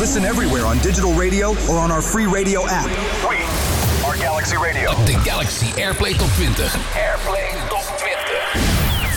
Listen everywhere on digital radio or on our free radio app. We are Galaxy Radio. De Galaxy Airplay Top 20. Airplay Top 20.